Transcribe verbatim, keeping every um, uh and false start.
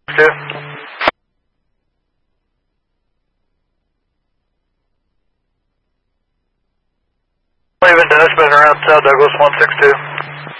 two. Leaving Dashman around South Douglas one six two.